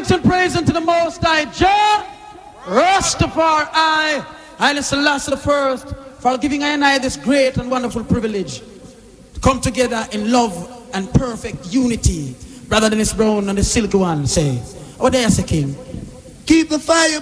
thanks and praise unto the Most High Jah, Rastafari, Haile Selassie the First, for giving I and I this great and wonderful privilege to come together in love and perfect unity. Brother Dennis Brown and the Silky One say, oh there, say King. Keep the fire